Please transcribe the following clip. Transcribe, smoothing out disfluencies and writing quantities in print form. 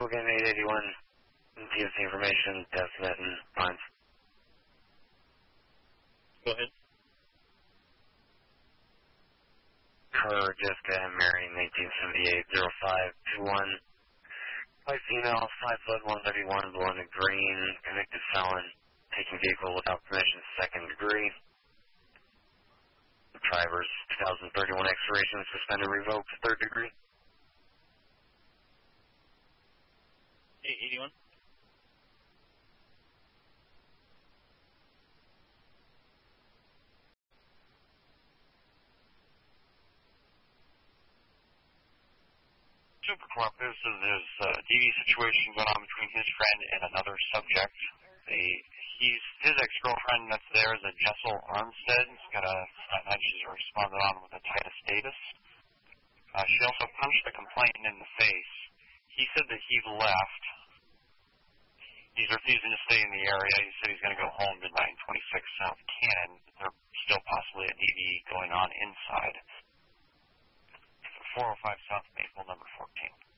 Again, 881, TFC information, definite and lines. Go ahead. Per Jessica and Mary, 1878-0521. White female, 5 foot, 131, blonde and green, convicted felon, taking vehicle without permission, 2nd degree. Driver's 2031 expiration, suspended, revoked, 3rd degree. 881. Super Club, there's a DV situation going on between his friend and another subject. His ex-girlfriend that's there is a Jessel Armstead. He's got a she's responded on with a Titus status. She also punched the complainant in the face. He said that he left. He's refusing to stay in the area. He said he's going to go home to 926 South Cannon. There's still possibly an EV going on inside. 405 South Maple, number 14.